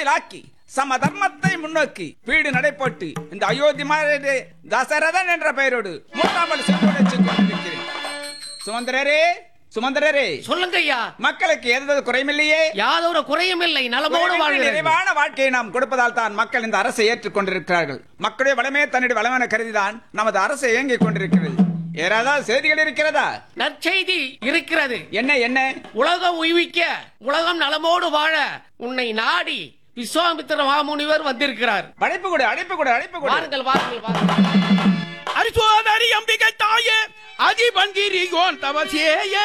காதிலாக்கி சம தர்மத்தை முன்னோக்கி வீடு நடைபோட்டு இந்த அயோத்தி மாநில தசரதன் என்ற பெயரோடு மூன்றாமல் சென்று கொண்டிருக்கிறேன். சுமந்திரரே சொல்லுங்க ஐயா. மக்களுக்கு எந்த குறையுமில்லையே? யாதொரு குறையும் இல்லை, நலமோடு வாழ்கிறேன். நிறைவான வாழ்க்கையை நாம் கொடுப்பதால் தான் மக்கள் இந்த அரசை ஏற்றுக் கொண்டிருக்கிறார்கள். மக்களுடைய வளமே தன்னுடைய வளமென கருதிதான் நமது அரசு இயங்கிக் கொண்டிருக்கிறது. ஏதாவது செய்திகள் இருக்கிறதா? நற்செய்தி இருக்கிறது. என்ன? உலகம் உய்விக்க, உலகம் நலமோடு வாழ உன்னை நாடி விஸ்வாமித்திர மாமுனிவர் வந்திருக்கிறார். அழைப்பு கொடு. வாருங்கள். அரிசோதரி அம்பிகை தாயே அதிபங்கிரியோன் தவசேய